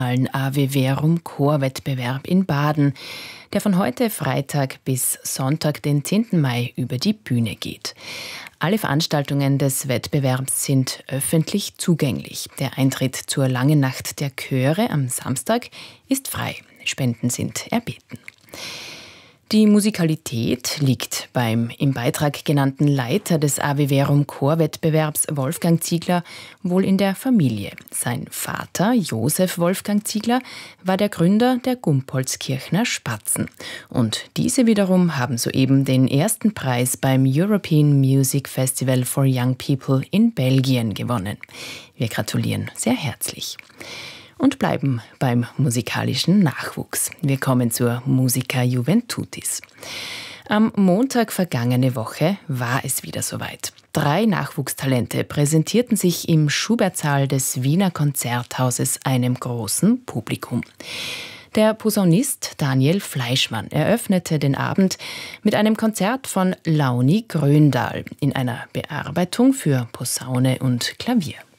Ave Verum Chorwettbewerb in Baden, der von heute Freitag bis Sonntag, den 10. Mai, über die Bühne geht. Alle Veranstaltungen des Wettbewerbs sind öffentlich zugänglich. Der Eintritt zur Langen Nacht der Chöre am Samstag ist frei. Spenden sind erbeten. Die Musikalität liegt beim im Beitrag genannten Leiter des Ave Verum Chorwettbewerbs, Wolfgang Ziegler, wohl in der Familie. Sein Vater, Josef Wolfgang Ziegler, war der Gründer der Gumpoldskirchner Spatzen. Und diese wiederum haben soeben den ersten Preis beim European Music Festival for Young People in Belgien gewonnen. Wir gratulieren sehr herzlich. Und bleiben beim musikalischen Nachwuchs. Wir kommen zur Musica Juventutis. Am Montag vergangene Woche war es wieder soweit. 3 Nachwuchstalente präsentierten sich im Schubertsaal des Wiener Konzerthauses einem großen Publikum. Der Posaunist Daniel Fleischmann eröffnete den Abend mit einem Konzert von Launi Gröndahl in einer Bearbeitung für Posaune und Klavier.